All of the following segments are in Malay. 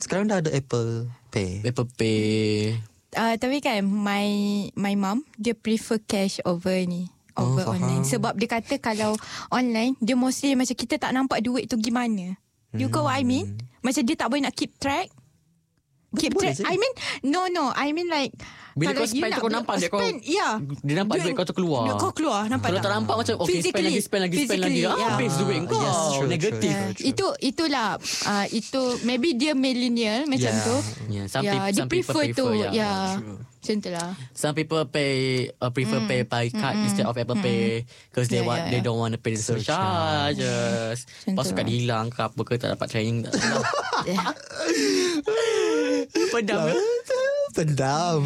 Sekarang dah ada Apple Pay. Apple Pay. Tapi kan my mom dia prefer cash over online. Sebab dia kata kalau online dia mostly macam kita tak nampak duit tu gimana. You know what I mean? Macam dia tak boleh nak keep track. Keep track. I mean I mean like bila kau spend tu kau nampak dia dia nampak duit kau tu keluar. Kau keluar nampak. Kalau tak nampak macam okay, spend lagi habis duit kau. Negatif. Itulah itu maybe dia millennial macam tu. Some people prefer tu. Macam tu lah. Some people prefer pay by card instead of Apple Pay because they don't want to pay the surcharges. Lepas tu kad hilang ke apa ke, tak dapat training. Pendam.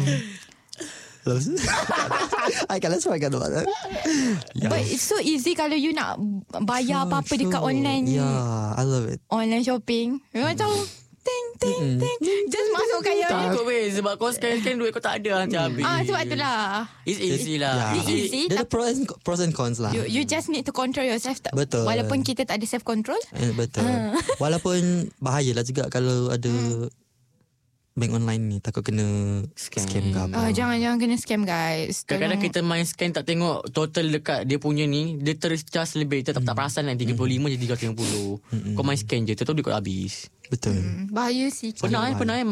I can't forget about that. But it's so easy kalau you nak bayar apa-apa dekat online. I love it. Online shopping. Macam ting. Just masukkan yang Tak kot weh, sebab kau scan duit kau tak ada macam habis. Sebab tu lah. It's easy lah. It's easy. Dia ada pros and cons lah. You just need to control yourself. Betul. Walaupun kita tak ada self control. Betul. Walaupun bahayalah juga kalau ada bank online ni, takut kena scam ke apa. Jangan kena scam guys. Kadang-kadang kita main scan tak tengok total dekat dia punya ni, dia tercharge lebih, kita tak perasan lah 35 jadi 350. Kau main scan je, tu kau habis. Betul. Bahaya sih. Pernah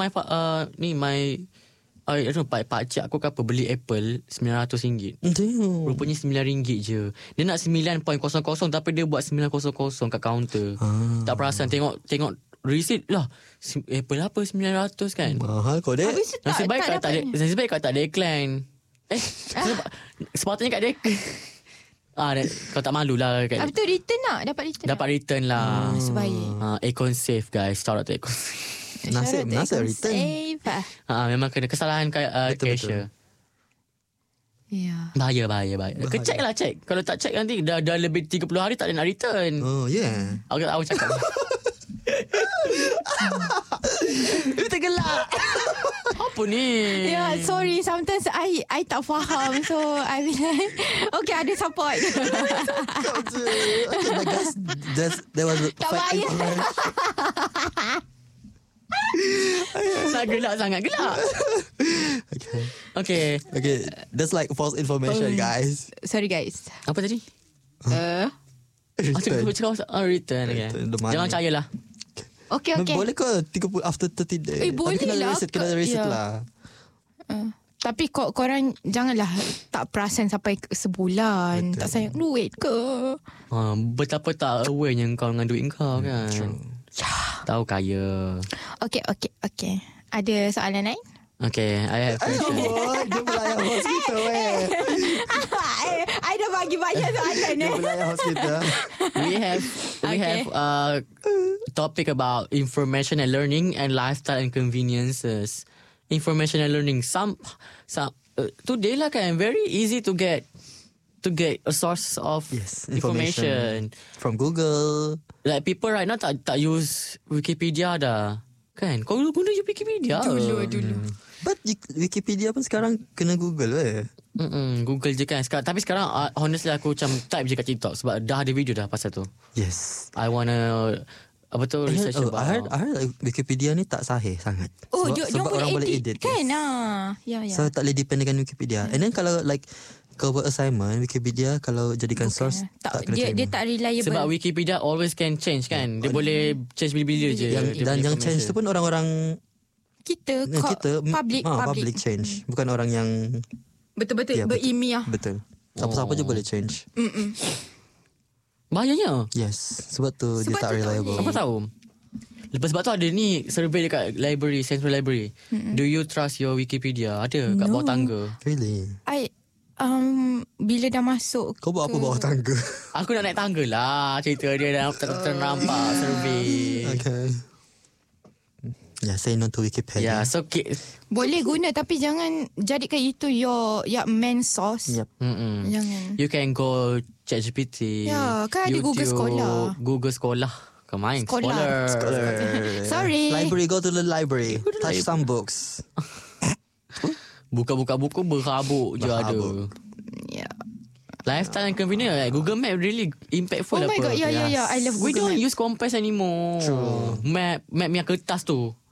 pakcik aku apa beli Apple RM900. Rupanya RM9 je. Dia nak 9.00 tapi dia buat 900 kat kaunter. Tak perasan tengok receipt lah. Apple apa 900 kan. Mahal kau dek. Nasib baik kat tak decline. Sepatutnya kat decline. Kau tak malu lah kan. Habis tu return tak? Dapat return lah. Sebaik. Econ Safe guys. Shout out to Econ Nasib return. Memang kena kesalahan cashier. Ya. Bahaya. Check lah. Kalau tak check nanti dah lebih 30 hari tak ada nak return. Oh yeah. Aku cakap. Dia tergelak. Apa ni? Sorry. Sometimes I tak faham. So I mean okay, ada support. There was tak payah. Sangat gelak. Okay. That's like false information, guys. Sorry guys. Apa tadi? Return. Jangan percayalah. Okay. Boleh ke 30 after 30 days? Boleh lah. Kena reset lah. Tapi korang janganlah tak perasan sampai sebulan. Betul. Tak sayang duit ke? Betapa tak aware-nya kau dengan duit kau kan. Tahu kaya. Okay. Ada soalan lain? Okay, I have question. Dia belayar hospital I dah bagi banyak soalan Dia belayar hospital. We have topic about information and learning and lifestyle and conveniences. Information and learning. Some today lah kan very easy to get a source of information from Google. Like people right now tak use Wikipedia dah. Kan? Kau guna Wikipedia dulu. But Wikipedia pun sekarang kena Google Google je kan sekarang. Tapi sekarang honestly aku macam type je kat TikTok sebab dah ada video dah pasal tu. Yes. I wanna research about. I heard Wikipedia ni tak sahih sangat. Sebab orang boleh edit kan. Ya. So tak boleh depend dengan Wikipedia. And then kalau like kau buat assignment Wikipedia, kalau jadikan source tak kena dia tak reliable. Sebab Wikipedia always can change kan. Dia boleh change bila-bila je. Dan yang change tu pun orang-orang kita public change. Bukan orang yang betul-betul berilmiah. Betul. Siapa-siapa je boleh change. Bahayanya. Yes. Sebab tu dia tak reliable. Apa tahu? Lepas sebab tu ada ni survey dekat library, Central Library. Do you trust your Wikipedia? Ada kat bawah tangga. Really? Bila dah masuk kau buat apa bawah tangga? Aku nak naik tangga lah. Cerita dia dah ternampak survey. Okay. Say no to Wikipedia. So boleh guna tapi jangan jadikan itu your main source. Jangan. You can go ChatGPT. Kan ada YouTube, Google Scholar. Come on, Scholar. Sorry. Library, go to the library. Touch some books. Buka-buka buku berhabuk je ada. Lifestyle and convenience, like Google Map really impactful. Oh my god, I love Google We don't Map. use compass anymore. True. Map yang kertas tu.